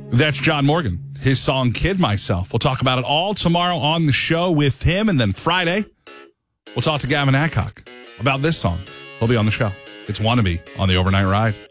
That's John Morgan. His song, Kid Myself. We'll talk about it all tomorrow on the show with him. And then Friday, we'll talk to Gavin Adcock about this song. He'll be on the show. It's Wannabe on the Overnight Ride.